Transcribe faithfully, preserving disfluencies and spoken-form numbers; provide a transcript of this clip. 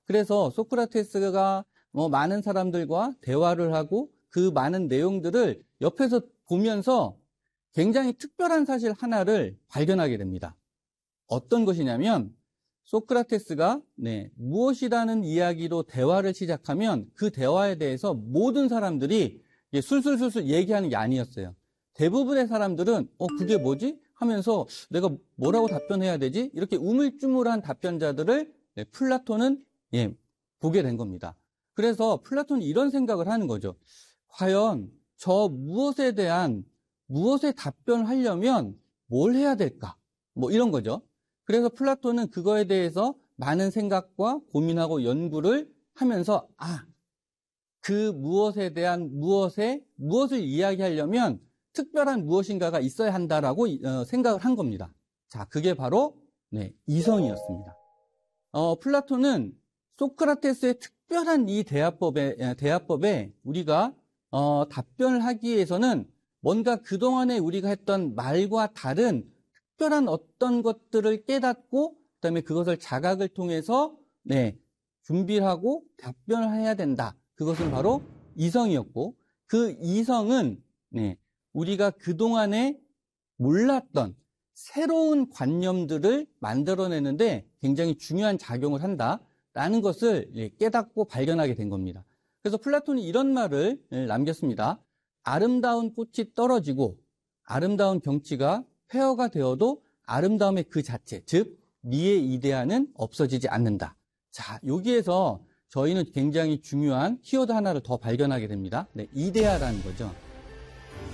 그래서 소크라테스가 뭐 많은 사람들과 대화를 하고 그 많은 내용들을 옆에서 보면서 굉장히 특별한 사실 하나를 발견하게 됩니다. 어떤 것이냐면 소크라테스가 네, 무엇이라는 이야기로 대화를 시작하면 그 대화에 대해서 모든 사람들이 술술술술 얘기하는 게 아니었어요. 대부분의 사람들은 어 그게 뭐지? 하면서 내가 뭐라고 답변해야 되지? 이렇게 우물쭈물한 답변자들을 네, 플라톤은 예, 보게 된 겁니다. 그래서 플라톤이 이런 생각을 하는 거죠. 과연 저 무엇에 대한 무엇에 답변을 하려면 뭘 해야 될까? 뭐 이런 거죠. 그래서 플라톤은 그거에 대해서 많은 생각과 고민하고 연구를 하면서 아, 그 무엇에 대한 무엇에 무엇을 이야기하려면 특별한 무엇인가가 있어야 한다라고 생각을 한 겁니다. 자, 그게 바로 네, 이성이었습니다. 어, 플라톤은 소크라테스의 특별한 이 대화법에, 대화법에 우리가 어, 답변을 하기 위해서는 뭔가 그동안에 우리가 했던 말과 다른 특별한 어떤 것들을 깨닫고 그다음에 그것을 자각을 통해서 네, 준비를 하고 답변을 해야 된다. 그것은 바로 이성이었고 그 이성은 네, 우리가 그동안에 몰랐던 새로운 관념들을 만들어내는데 굉장히 중요한 작용을 한다라는 것을 깨닫고 발견하게 된 겁니다. 그래서 플라톤이 이런 말을 남겼습니다. 아름다운 꽃이 떨어지고 아름다운 경치가 폐허가 되어도 아름다움의 그 자체, 즉 미의 이데아는 없어지지 않는다. 자, 여기에서 저희는 굉장히 중요한 키워드 하나를 더 발견하게 됩니다. 네, 이데아라는 거죠.